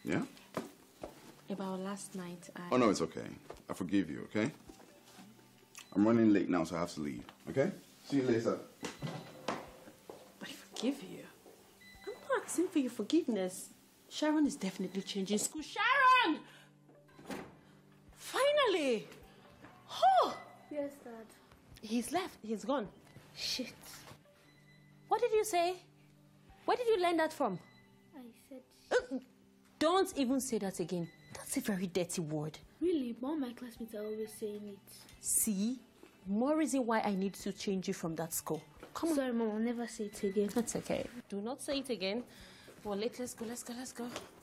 Yeah? About last night, Oh, no, it's okay. I forgive you, okay? I'm running late now, so I have to leave, okay? See you later. I forgive you? I'm not asking for your forgiveness. Sharon is definitely changing school. Sharon! Finally! Oh! Yes, Dad. He's left. He's gone. Shit. What did you say? Where did you learn that from? I said... Don't even say that again. That's a very dirty word. Really? All my classmates are always saying it. See? More reason why I need to change you from that school. Come on. Sorry, Mom. I'll never say it again. That's okay. Do not say it again. Well, let's go.